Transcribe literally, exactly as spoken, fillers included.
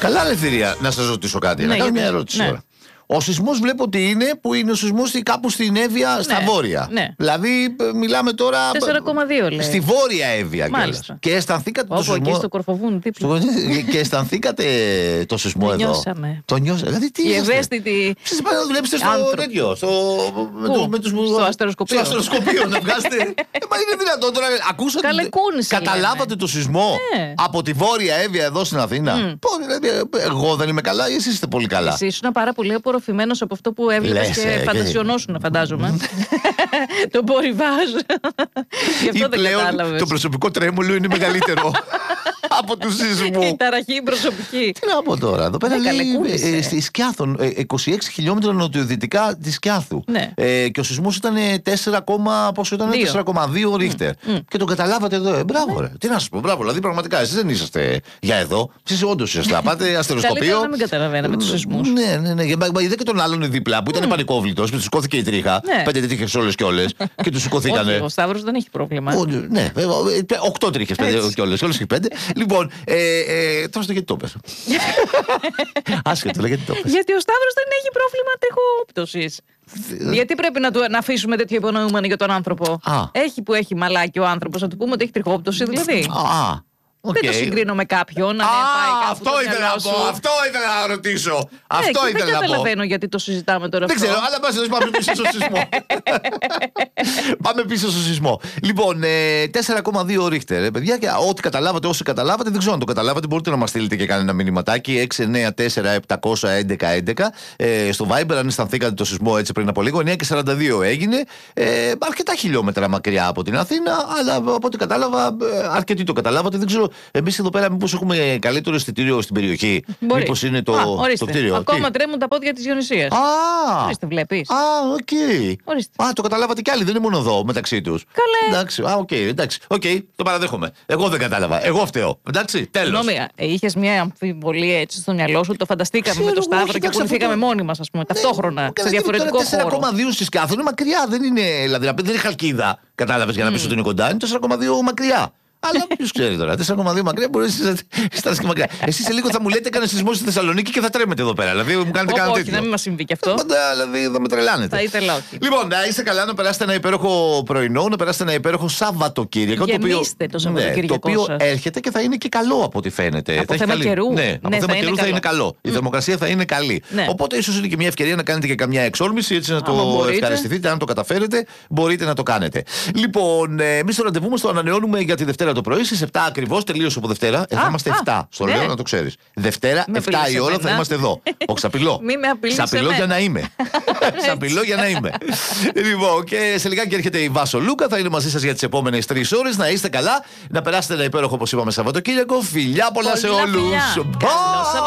Καλά, Ελευθερία, να σας ρωτήσω κάτι. Να κάνω μια ερώτηση τώρα. Ο σεισμός βλέπω ότι είναι που είναι ο σεισμός κάπου στην Εύβοια, στα ναι, βόρεια. Ναι. Δηλαδή, μιλάμε τώρα. τέσσερα κόμμα δύο λέει. Στη βόρεια Εύβοια κιόλας. Και αισθανθήκατε Όπου, το σεισμό. εκεί στο Κορφοβούνι, δίπλα. Και αισθανθήκατε το σεισμό εδώ. Νιώσαμε. Το νιώσαμε. Δηλαδή, τι η ευαίσθητη. Σας είπα να δουλέψετε στο τέτοιο. Στο αστεροσκοπείο. Στο αστεροσκοπείο να βγάζετε. Μα είναι δυνατόν τώρα. Ακούσατε. Καταλάβατε το σεισμό από τη βόρεια Εύβοια εδώ στην Αθήνα. Εγώ δεν είμαι καλά ή εσείς είστε πολύ καλά? Εσύ ήσουν πάρα πολύ απορροφημένος από αυτό που έβλεπες και φαντασιωνόσουν, φαντάζομαι. Το πορυβάζ. Γι' αυτό δεν κατάλαβες. Το προσωπικό τρέμουλο είναι μεγαλύτερο από του σεισμού. Η ταραχή προσωπική. Τι να πω τώρα. Εδώ πέρα λέει στη Σκιάθο, είκοσι έξι χιλιόμετρα νοτιοδυτικά τη Σκιάθου. Και ο σεισμός ήταν τέσσερα κόμμα δύο ρίχτερ. Και το καταλάβατε εδώ. Ε, μπράβο, ρε. Τι να σας πω, μπράβο. Δηλαδή, πραγματικά, εσείς δεν είσαστε για εδώ. Εσείς όντως είσαστε. Πάτε αστεροσκοπείο. Καλύτερα να μην καταλαβαίναμε τους σεισμούς. Ναι, ναι, ναι. Μα είδε και τον άλλον δίπλα που ήταν πανικόβλητος και του σηκώθηκε η τρίχα. Πέντε τρίχες όλες και όλες. Και του σηκωθήκανε. Ο Σταύρος δεν έχει πρόβλημα. Ναι, οκτώ τρίχες και όλες. Όλες και πέντε. Λοιπόν, τώρα στο γιατί το πες. Άσχετο, γιατί το πες. Γιατί ο Σταύρος δεν έχει πρόβλημα τριχοόπτωσης. Γιατί πρέπει να, του, να αφήσουμε τέτοιο υπονοούμενο για τον άνθρωπο? Α. Έχει που έχει μαλάκι ο άνθρωπος, να του πούμε ότι έχει τριχοόπτωση, δηλαδή. Α. Okay. Δεν το συγκρίνω με κάποιον. Να Α, πάει κάπου αυτό ήθελα να πω. Αυτό ήθελα να ρωτήσω. Ναι, αυτό και ήθελα δεν να πω. Δεν καταλαβαίνω γιατί το συζητάμε τώρα. Δεν αυτό. ξέρω, αλλά πάμε, πάμε πίσω στο σεισμό. Πάμε πίσω στο σεισμό. Λοιπόν, ε, τέσσερα κόμμα δύο ρίχτερ. Ε, παιδιά, και ό,τι καταλάβατε, όσοι καταλάβατε, δεν ξέρω αν το καταλάβατε, μπορείτε να μας στείλετε και κανένα μηνυματάκι. έξι εννιά τέσσερα επτακόσια έντεκα έντεκα ε, στο Viber, αν αισθανθήκατε το σεισμό έτσι πριν από λίγο. εννιά και σαράντα δύο έγινε. Ε, αρκετά χιλιόμετρα μακριά από την Αθήνα, αλλά από ό,τι κατάλαβα, αρκετοί το καταλάβατε. Δεν ξέρω, εμείς εδώ πέρα μήπως έχουμε καλύτερο εισιτήριο στην περιοχή? Μήπως είναι το, Α, το κτίριο? Ακόμα τρέμουν τα πόδια της Διονυσίας. Α, ορίστε, βλέπεις. Α, οκ. Okay. Α, το καταλάβατε κι άλλοι, δεν είναι μόνο εδώ μεταξύ τους. Καλέ. Εντάξει, α, οκ, okay, εντάξει. Okay, το παραδέχομαι. Εγώ δεν κατάλαβα. Εγώ φταίω. Εντάξει, τέλος. Συγγνώμη, είχες μια αμφιβολία έτσι στο μυαλό σου, το φανταστήκαμε Ξέρω, με το Σταύρο όχι, και κουνηθήκαμε το... μόνοι μας, ας πούμε, ταυτόχρονα, ναι, σε διαφορετικό χώρο. τέσσερα κόμμα δύο στη Σκιάθο είναι μακριά, δεν είναι, δηλαδή, δεν είναι Χαλκίδα. Κατάλαβες για να mm. πεις ότι είναι κοντά, είναι τέσσερα κόμμα δύο μακριά. Αλλά ποιος ξέρει τώρα, τέσσερα κόμμα δύο μακριά μπορεί να στάσει και μακριά. Εσείς σε λίγο θα μου λέτε κανένα σεισμό στη Θεσσαλονίκη και θα τρέμετε εδώ πέρα. Δηλαδή μου κάνετε κανένα τέτοιο. Όχι, να μην μας συμβεί και αυτό. Δηλαδή εδώ με τρελάνετε. Θα ήθελα όχι. Λοιπόν, να είστε καλά, να περάσετε ένα υπέροχο πρωινό, να περάσετε ένα υπέροχο Σαββατοκύριακο. Γεμίστε το Σαββατοκύριακο. Το οποίο έρχεται και θα είναι και καλό από ό,τι φαίνεται. Από θέμα καιρού. Ναι, από θέμα καιρού θα είναι καλό. Η θερμοκρασία θα είναι καλή. Οπότε ίσως είναι και μια ευκαιρία να κάνετε και καμιά εξόρμηση, έτσι να το ευχαριστηθείτε. Αν το καταφέρετε, μπορείτε να το κάνετε. Λοιπόν, εμείς το ραντεβού μας το ανανεώνουμε για τη Δευτέρα το πρωί στις επτά ακριβώς, τελείωσε από Δευτέρα. Ε, θα είμαστε επτά. Στο λέω να το ξέρεις. Δευτέρα, επτά η ώρα θα είμαστε εδώ. Όχι, σαπηλό. Μη με απειλείς. Σαπηλό για να είμαι. Σαπηλό για να είμαι. Λοιπόν, και σε λιγάκι έρχεται η Βάσο Λούκα, θα είναι μαζί σας για τις επόμενες τρεις ώρες. Να είστε καλά, να περάσετε ένα υπέροχο, όπως είπαμε, Σαββατοκύριακο. Φιλιά πολλά σε όλους.